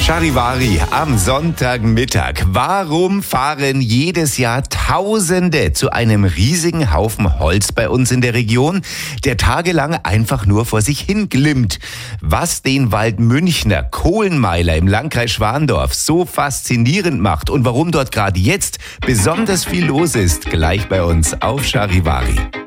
Charivari am Sonntagmittag. Warum fahren jedes Jahr Tausende zu einem riesigen Haufen Holz bei uns in der Region, der tagelang einfach nur vor sich hin glimmt? Was den Waldmünchner Kohlenmeiler im Landkreis Schwandorf so faszinierend macht und warum dort gerade jetzt besonders viel los ist, gleich bei uns auf Charivari.